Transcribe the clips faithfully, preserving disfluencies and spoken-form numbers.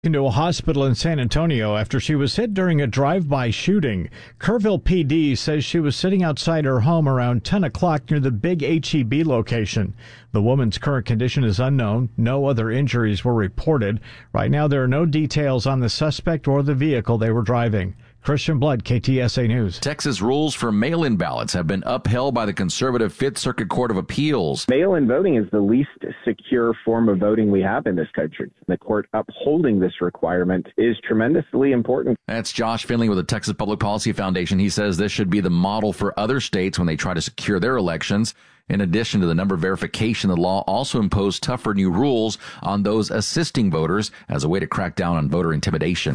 Into a hospital in San Antonio after she was hit during a drive-by shooting. Kerrville P D says she was sitting outside her home around ten o'clock near the big H E B location. The woman's current condition is unknown. No other injuries were reported. Right now, there are no details on the suspect or the vehicle they were driving. Christian Blood, K T S A News. Texas rules for mail-in ballots have been upheld by the conservative Fifth Circuit Court of Appeals. Mail-in voting is the least secure form of voting we have in this country. The court upholding this requirement is tremendously important. That's Josh Finley with the Texas Public Policy Foundation. He says this should be the model for other states when they try to secure their elections. In addition to the number verification, the law also imposed tougher new rules on those assisting voters as a way to crack down on voter intimidation.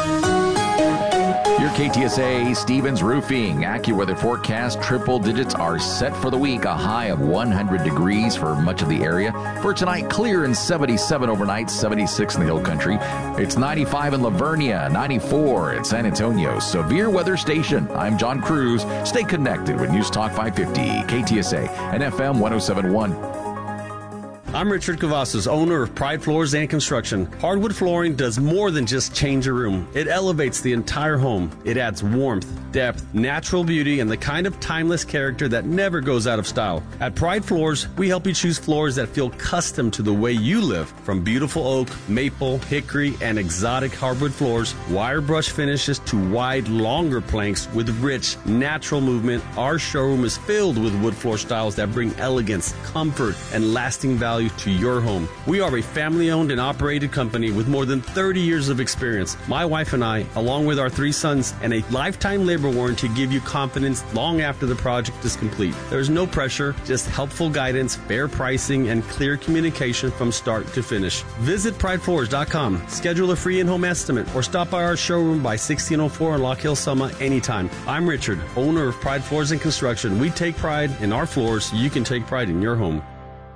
Your K T S A Stevens Roofing AccuWeather forecast. Triple digits are set for the week. A high of one hundred degrees for much of the area. For tonight, clear and seventy-seven overnight, seventy-six in the Hill Country. It's ninety-five in Lavernia, ninety-four at San Antonio. Severe Weather Station. I'm John Cruz. Stay connected with News Talk five fifty, K T S A and F M one oh seven point one. I'm Richard Cavazos, owner of Pride Floors and Construction. Hardwood flooring does more than just change a room. It elevates the entire home. It adds warmth, depth, natural beauty, and the kind of timeless character that never goes out of style. At Pride Floors, we help you choose floors that feel custom to the way you live. From beautiful oak, maple, hickory, and exotic hardwood floors, wire brush finishes to wide, longer planks with rich, natural movement, our showroom is filled with wood floor styles that bring elegance, comfort, and lasting value to your home. We are a family-owned and operated company with more than thirty years of experience. My wife and I, along with our three sons, and a lifetime labor warranty give you confidence long after the project is complete. There's no pressure, just helpful guidance, fair pricing, and clear communication from start to finish. Visit pride floors dot com, schedule a free in-home estimate, or stop by our showroom by sixteen oh four in Lock Hill, Summer anytime. I'm Richard, owner of Pride Floors and Construction. We take pride in our floors so you can take pride in your home.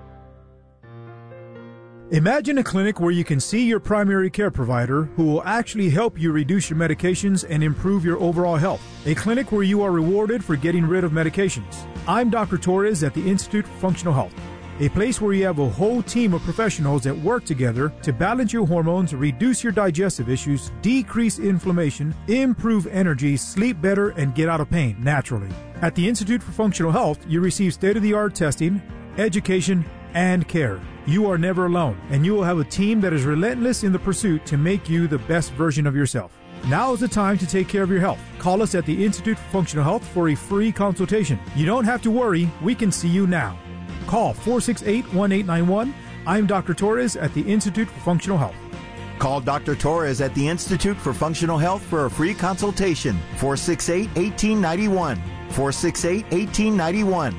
Imagine a clinic where you can see your primary care provider who will actually help you reduce your medications and improve your overall health. A clinic where you are rewarded for getting rid of medications. I'm Doctor Torres at the Institute for Functional Health. A place where you have a whole team of professionals that work together to balance your hormones, reduce your digestive issues, decrease inflammation, improve energy, sleep better, and get out of pain naturally. At the Institute for Functional Health, you receive state-of-the-art testing, education, and care. You are never alone, and you will have a team that is relentless in the pursuit to make you the best version of yourself. Now is the time to take care of your health. Call us at the Institute for Functional Health for a free consultation. You don't have to worry, we can see you now. Call four six eight, one eight nine one. I'm Doctor Torres at the Institute for Functional Health. Call Doctor Torres at the Institute for Functional Health for a free consultation. four six eight, one eight nine one. four six eight, one eight nine one.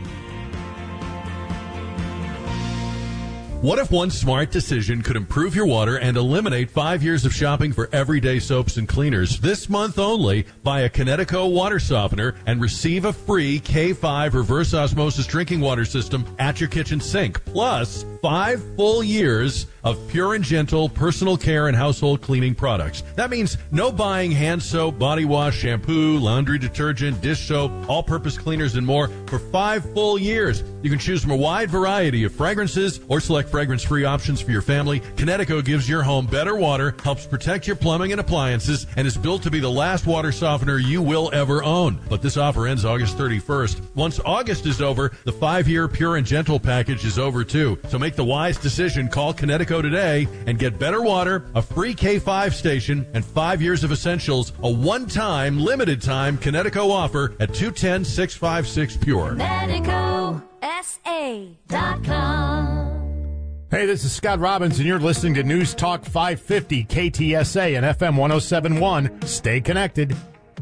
What if one smart decision could improve your water and eliminate five years of shopping for everyday soaps and cleaners? This month only, buy a Kinetico water softener and receive a free K five reverse osmosis drinking water system at your kitchen sink. Plus, five full years of pure and gentle personal care and household cleaning products. That means no buying hand soap, body wash, shampoo, laundry detergent, dish soap, all-purpose cleaners, and more for five full years. You can choose from a wide variety of fragrances or select fragrance-free options for your family. Kinetico gives your home better water, helps protect your plumbing and appliances, and is built to be the last water softener you will ever own. But this offer ends August thirty-first. Once August is over, the five-year Pure and Gentle package is over too. So make the wise decision. Call Kinetico today and get better water, a free K five station, and five years of essentials. A one-time, limited-time Kinetico offer at two one zero, six five six Pure. Kinetico S A dot com. Hey, this is Scott Robbins, and you're listening to News Talk five fifty, K T S A and F M one oh seven point one. Stay connected.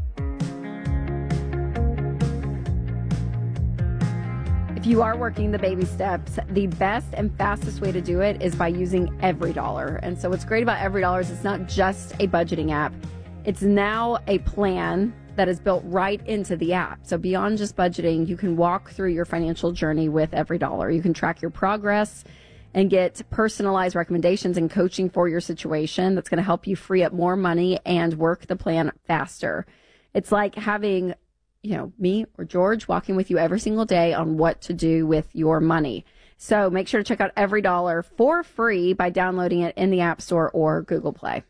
If you are working the baby steps, the best and fastest way to do it is by using EveryDollar. And so what's great about EveryDollar is it's not just a budgeting app. It's now a plan that is built right into the app. So beyond just budgeting, you can walk through your financial journey with EveryDollar. You can track your progress and get personalized recommendations and coaching for your situation that's going to help you free up more money and work the plan faster. It's like having, you know, me or George walking with you every single day on what to do with your money. So make sure to check out EveryDollar for free by downloading it in the App Store or Google Play.